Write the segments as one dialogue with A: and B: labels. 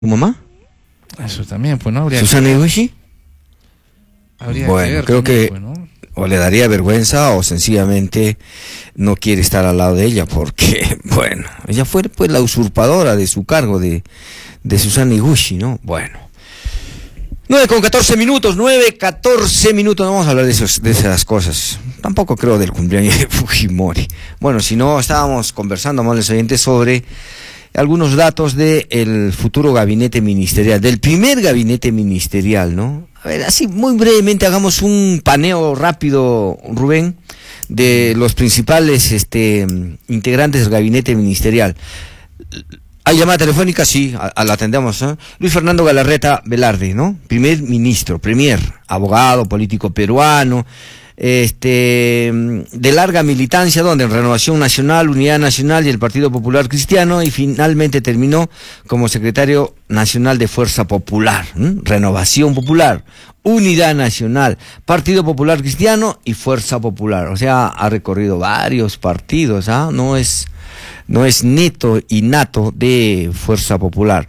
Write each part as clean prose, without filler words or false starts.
A: ¿Tu mamá?
B: Eso también, pues no habría
A: ¿Susana Iguchi?
B: habría
A: Bueno,
B: que ver
A: creo
B: también,
A: que
B: pues, ¿no?
A: o le daría vergüenza o sencillamente no quiere estar al lado de ella porque, bueno, ella fue pues la usurpadora de su cargo de Susana Iguchi, ¿no? Bueno. 9:14, 9:14, no vamos a hablar de esas cosas. Tampoco creo del cumpleaños de Fujimori. Bueno, si no, estábamos conversando, amables oyentes, sobre algunos datos del futuro gabinete ministerial, del primer gabinete ministerial, ¿no? A ver, así muy brevemente hagamos un paneo rápido, Rubén, de los principales integrantes del gabinete ministerial. ¿Hay llamada telefónica? Sí, la atendemos, ¿eh? Luis Fernando Galarreta Velarde, ¿no? Primer ministro, premier, abogado, político peruano, de larga militancia, donde en Renovación Nacional, Unidad Nacional y el Partido Popular Cristiano, y finalmente terminó como secretario nacional de Fuerza Popular, Renovación Popular, Unidad Nacional, Partido Popular Cristiano y Fuerza Popular. O sea, ha recorrido varios partidos, ¿ah? No es neto y nato de Fuerza Popular.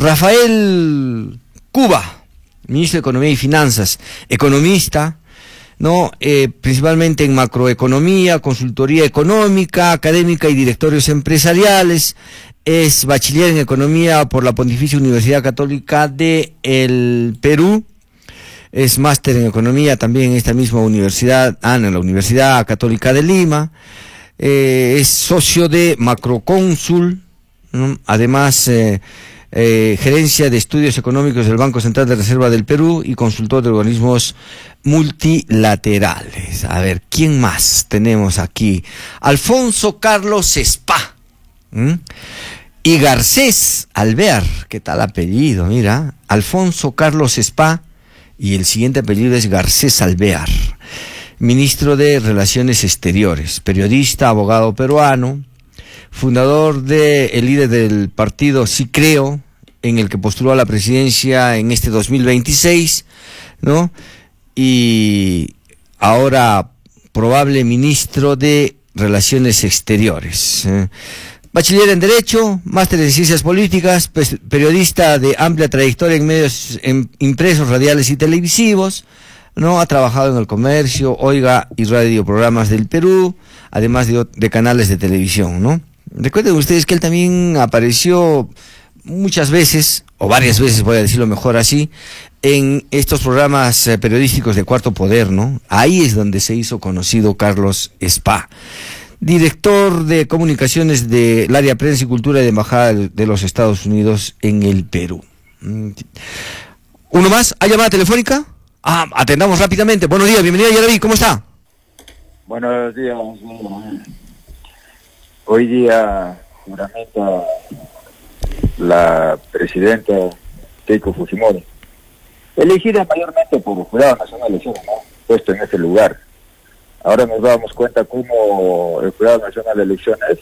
A: Rafael Cuba, ministro de Economía y Finanzas, economista, ¿no? Principalmente en macroeconomía, consultoría económica, académica y directorios empresariales. Es bachiller en economía por la Pontificia Universidad Católica de el Perú. Es máster en economía también en esta misma universidad, en la Universidad Católica de Lima. Es socio de Macrocónsul, ¿no? Además gerencia de estudios económicos del Banco Central de Reserva del Perú y consultor de organismos multilaterales. A ver, ¿quién más tenemos aquí? Alfonso Carlos Spa, y Garcés Alvear. ¿Qué tal apellido? Mira, Alfonso Carlos Spa y el siguiente apellido es Garcés Alvear. Ministro de Relaciones Exteriores, periodista, abogado peruano, fundador el líder del partido Sí Creo, en el que postuló a la presidencia en este 2026, ¿no? Y ahora probable ministro de Relaciones Exteriores. Bachiller en Derecho, máster en Ciencias Políticas, periodista de amplia trayectoria en medios impresos, radiales y televisivos, ¿no? Ha trabajado en El Comercio, Oiga y Radio Programas del Perú, además de canales de televisión, ¿no? Recuerden ustedes que él también apareció muchas veces, o varias veces, voy a decirlo mejor así, en estos programas periodísticos de Cuarto Poder, ¿no? Ahí es donde se hizo conocido Carlos Spa. Director de Comunicaciones del Área Prensa y Cultura de Embajada de los Estados Unidos en el Perú. ¿Uno más? ¿Hay llamada telefónica? Atendamos rápidamente. Buenos días, bienvenido Yaraví, ¿cómo está?
C: Buenos días. Hoy día juramenta la presidenta Keiko Fujimori, elegida mayormente por el Jurado Nacional de Elecciones, ¿no? Puesto en ese lugar. Ahora nos damos cuenta cómo el Jurado Nacional de Elecciones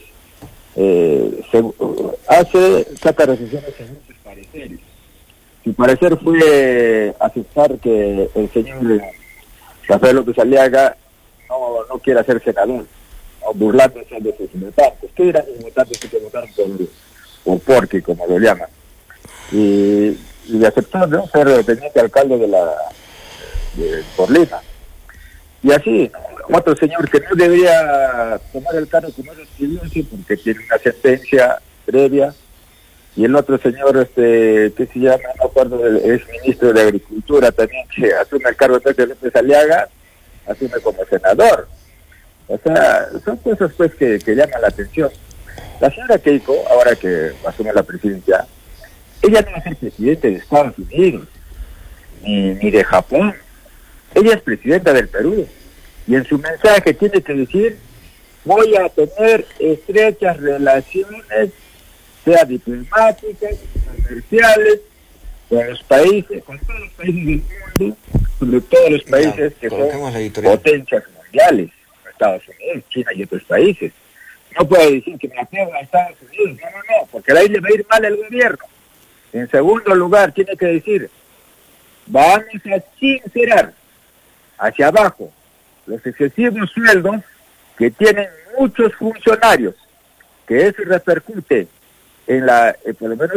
C: saca decisiones según sus pareceres. Su parecer fue aceptar que el señor Rafael López Aliaga no quiera ser senador, ¿no? Burlándose de sus votantes. ¿Qué dirán los votantes que votaron por Porqui, como lo llaman? Y aceptó, ¿no?, ser teniente alcalde por Lima. Y así, ¿no?, otro señor que no debería tomar el cargo como residente porque tiene una sentencia previa. Y el otro señor, que se llama, no acuerdo, es ministro de Agricultura también, que asume el cargo de López Aliaga, asume como senador. O sea, son cosas pues que llaman la atención. La señora Keiko, ahora que asume la presidencia, ella no va a ser presidente de Estados Unidos, ni de Japón. Ella es presidenta del Perú. Y en su mensaje tiene que decir: voy a tener estrechas relaciones, sea diplomáticas, comerciales, con los países, con todos los países del mundo, sobre todos los países que son potencias mundiales, Estados Unidos, China y otros países. No puede decir que me apego a Estados Unidos, no, porque de ahí le va a ir mal al gobierno. En segundo lugar, tiene que decir: vamos a sincerar hacia abajo los excesivos sueldos que tienen muchos funcionarios, que eso repercute en por lo menos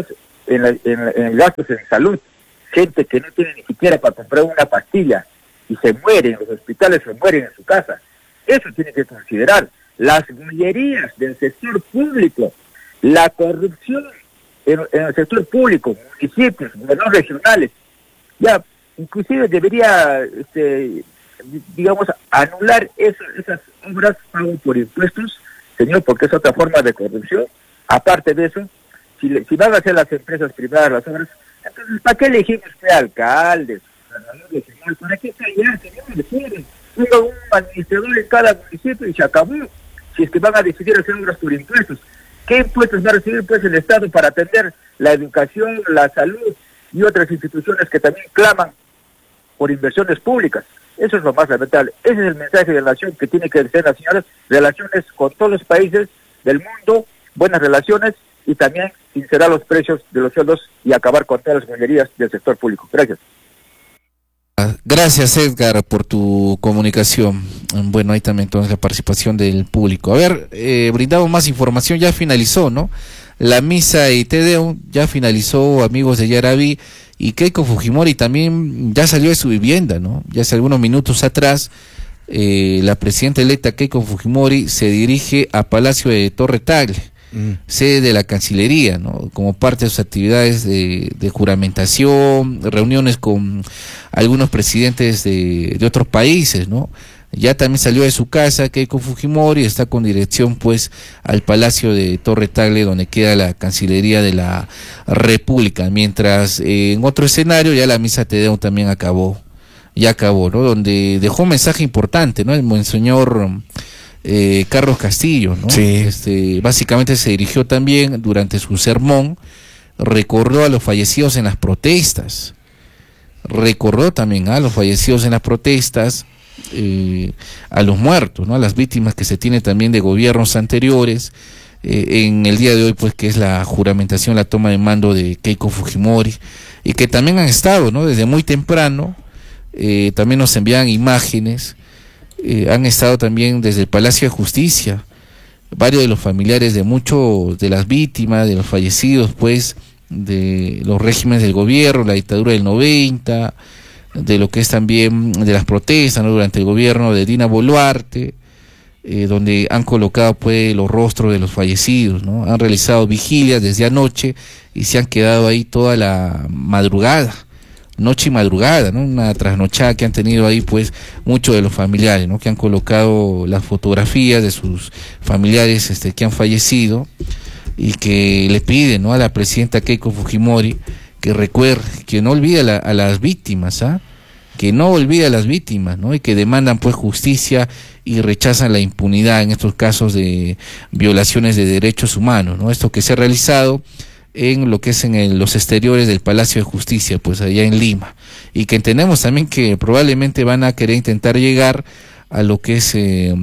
C: en gastos en salud, gente que no tiene ni siquiera para comprar una pastilla y se muere en los hospitales, se mueren en su casa. Eso tiene que considerar. Las gollerías del sector público, la corrupción en el sector público, municipios, gobiernos regionales, ya inclusive debería, digamos, anular esas obras pago por impuestos, señor, porque es otra forma de corrupción. Aparte de eso, si van a hacer las empresas privadas las obras, entonces, ¿para qué elegimos alcaldes, señor? ¿Para qué callar, señor? Ponga un administrador en cada municipio y se acabó. Si es que van a decidir hacer obras por impuestos, ¿qué impuestos va a recibir pues el Estado para atender la educación, la salud y otras instituciones que también claman por inversiones públicas? Eso es lo más lamentable. Ese es el mensaje de la nación que tiene que ser, las señoras, relaciones con todos los países del mundo, buenas relaciones y también sincerar los precios de los sueldos y acabar con todas las gollerías del sector público. Gracias.
B: Gracias, Edgar, por tu comunicación. Bueno, ahí también entonces la participación del público. A ver, brindamos más información, ya finalizó, ¿no? La misa y Te Deum ya finalizó, amigos de Yaraví, y Keiko Fujimori también ya salió de su vivienda, ¿no? Ya hace algunos minutos atrás, la presidenta electa Keiko Fujimori se dirige a Palacio de Torre Tagle, sede de la Cancillería, ¿no? Como parte de sus actividades de juramentación, reuniones con algunos presidentes de otros países, ¿no? Ya también salió de su casa Keiko Fujimori, está con dirección pues al Palacio de Torre Tagle, donde queda la Cancillería de la República, mientras en otro escenario ya la misa Te Deum también acabó, ¿no? Donde dejó un mensaje importante, ¿no? El monseñor Carlos Castillo, ¿no?
A: Sí.
B: Básicamente se dirigió también durante su sermón, recordó a los fallecidos en las protestas, a los muertos, ¿no? A las víctimas que se tiene también de gobiernos anteriores, en el día de hoy pues que es la juramentación, la toma de mando de Keiko Fujimori, y que también han estado, ¿no? Desde muy temprano, también nos envían imágenes, han estado también desde el Palacio de Justicia, varios de los familiares de muchos de las víctimas, de los fallecidos pues, de los regímenes del gobierno, la dictadura del 90, de lo que es también de las protestas, ¿no? Durante el gobierno de Dina Boluarte, donde han colocado pues los rostros de los fallecidos, ¿no? Han realizado vigilias desde anoche y se han quedado ahí toda la madrugada, noche y madrugada, ¿no? Una trasnochada que han tenido ahí pues muchos de los familiares, ¿no? Que han colocado las fotografías de sus familiares que han fallecido y que le piden, ¿no? A la presidenta Keiko Fujimori que recuerde, que no olvide a las víctimas, que no olvide a las víctimas, ¿no? Y que demandan pues justicia y rechazan la impunidad en estos casos de violaciones de derechos humanos, ¿no? Esto que se ha realizado en lo que es en los exteriores del Palacio de Justicia, pues allá en Lima, y que entendemos también que probablemente van a querer intentar llegar a lo que es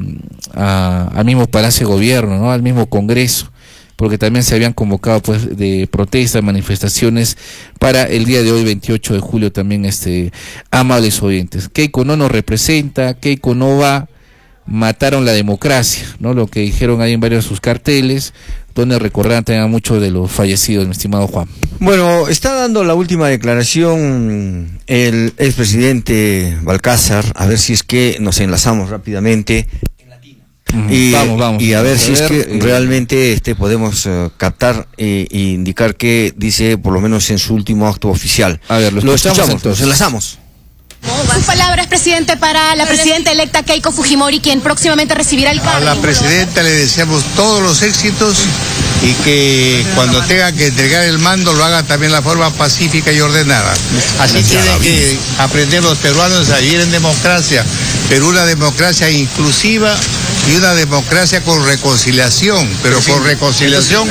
B: al mismo Palacio de Gobierno, ¿no? Al mismo Congreso, porque también se habían convocado pues de protestas, manifestaciones para el día de hoy, 28 de julio, también amables oyentes. Keiko no nos representa, Keiko no va, mataron la democracia, ¿no? Lo que dijeron ahí en varios de sus carteles, donde recordarán también a muchos de los fallecidos, mi estimado Juan.
A: Bueno, está dando la última declaración el expresidente Balcázar, a ver si es que nos enlazamos rápidamente. Vamos. Y a ver si es que realmente realmente podemos captar e indicar qué dice, por lo menos en su último acto oficial.
B: A ver, lo escuchamos,
A: nos enlazamos.
D: Sus palabras, presidente, para la presidenta electa Keiko Fujimori, quien próximamente recibirá el cargo.
E: A la presidenta le deseamos todos los éxitos y que cuando tenga que entregar el mando lo haga también de la forma pacífica y ordenada. Así tienen que aprender los peruanos a vivir en democracia, pero una democracia inclusiva y una democracia con reconciliación, pero con reconciliación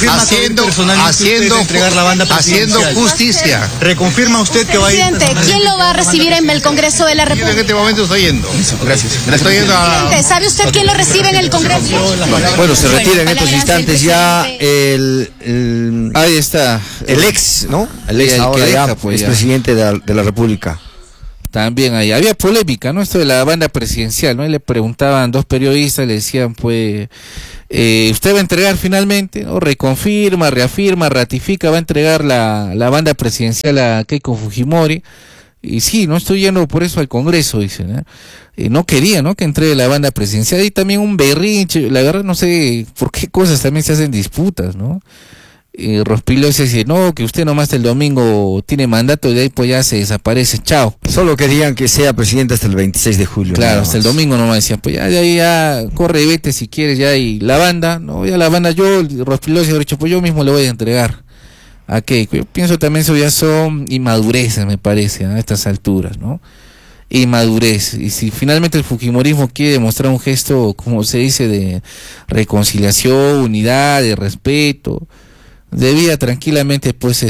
E: haciendo justicia.
F: ¿Reconfirma usted que va a ir?
D: Presidente, ¿quién lo va a recibir en el Congreso de la República?
E: En este momento estoy yendo.
F: Gracias.
E: Estoy yendo
D: Presidente, ¿sabe usted quién lo recibe en el Congreso?
A: Bueno, se retira en estos instantes ya
B: ahí está
A: el ex, ¿no? El ex
B: el
A: ahora
B: que deja,
A: ya,
B: pues,
A: es
B: ya.
A: presidente de la República.
B: También ahí había polémica, ¿no? Esto de la banda presidencial, ¿no? Y le preguntaban dos periodistas, le decían, pues, usted va a entregar finalmente, ¿no? Reconfirma, reafirma, ratifica, va a entregar la banda presidencial a Keiko Fujimori. Y sí, no estoy yendo por eso al Congreso, dicen, ¿eh? No quería, ¿no?, que entregue la banda presidencial. Y también un berrinche, la verdad no sé por qué cosas también se hacen disputas, ¿no? Rospigliosi dice, no, que usted nomás el domingo tiene mandato y de ahí pues ya se desaparece, chao.
A: Solo querían que sea presidente hasta el 26 de julio.
B: Claro, hasta el domingo nomás decían, pues ya corre y vete si quieres, ya, y la banda, no, ya la banda yo, Rospigliosi ha dicho, pues yo mismo le voy a entregar a Keiko. Yo pienso también eso ya son inmadureces, me parece, a estas alturas, ¿no? Inmadurez. Y si finalmente el fujimorismo quiere demostrar un gesto, como se dice, de reconciliación, unidad, de respeto, debía tranquilamente pues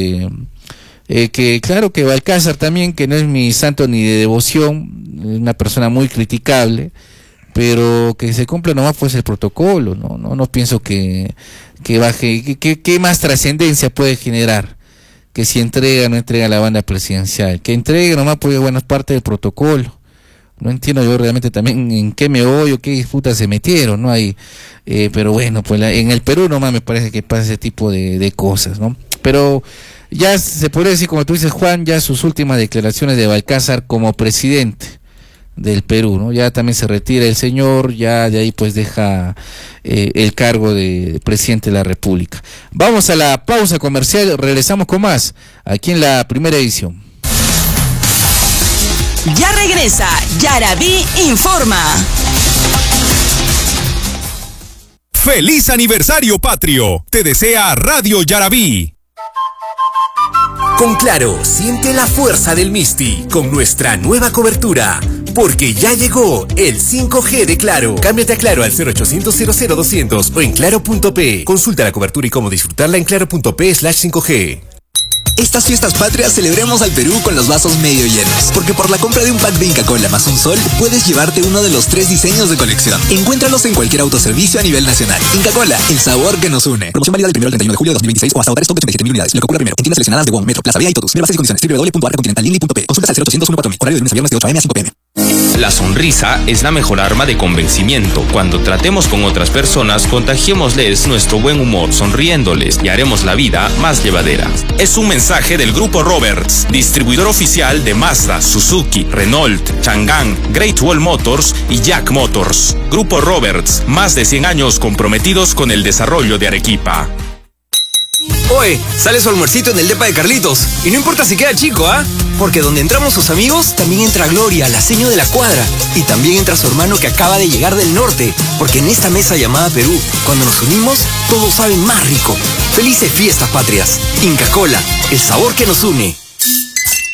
B: que claro que Balcázar también, que no es mi santo ni de devoción, es una persona muy criticable, pero que se cumpla nomás pues el protocolo, no pienso que baje, que más trascendencia puede generar que si entrega o no entrega la banda presidencial, que entregue nomás porque bueno, es parte del protocolo. No entiendo yo realmente también en qué meollo, qué disputas se metieron, ¿no? Hay, pero bueno, pues en el Perú nomás me parece que pasa ese tipo de cosas, ¿no? Pero ya se podría decir, como tú dices, Juan, ya sus últimas declaraciones de Balcázar como presidente del Perú, ¿no? Ya también se retira el señor, ya de ahí pues deja el cargo de presidente de la República. Vamos a la pausa comercial, regresamos con más, aquí en la primera edición.
F: Ya regresa Yarabí Informa.
G: ¡Feliz aniversario patrio! Te desea Radio Yarabí.
H: Con Claro, siente la fuerza del Misti con nuestra nueva cobertura, porque ya llegó el 5G de Claro. Cámbiate a Claro al 0800 00200 o en claro.p. Consulta la cobertura y cómo disfrutarla en claro.p/5G.
I: Estas fiestas patrias celebremos al Perú con los vasos medio llenos, porque por la compra de un pack de Inca Kola más un sol, puedes llevarte uno de los 3 diseños de colección. Encuéntralos en cualquier autoservicio a nivel nacional. Inca Kola, el sabor que nos une. Promoción válida del 1 al 31 de julio de 2026 o hasta agotar stock de 37.000 unidades. Lo que ocurra primero. En tiendas seleccionadas de WOM, Metro, Plaza Vía y Totus. Mira bases y condiciones. www.arcacontinentallindy.p. Consultas al 0800 14000. Horario de lunes a viernes de 8 a.m. a 5 p.m.
J: La sonrisa es la mejor arma de convencimiento. Cuando tratemos con otras personas, contagiémosles nuestro buen humor, sonriéndoles y haremos la vida más llevadera. Es un mensaje del Grupo Roberts, distribuidor oficial de Mazda, Suzuki, Renault, Chang'an, Great Wall Motors y Jack Motors. Grupo Roberts, más de 100 años comprometidos con el desarrollo de Arequipa.
K: Oye, sale su almuercito en el depa de Carlitos. Y no importa si queda chico, ¿ah? Porque donde entramos sus amigos, también entra Gloria, la seño de la cuadra. Y también entra su hermano que acaba de llegar del norte. Porque en esta mesa llamada Perú, cuando nos unimos, todo sabe más rico. Felices fiestas patrias. Inca Kola, el sabor que nos une.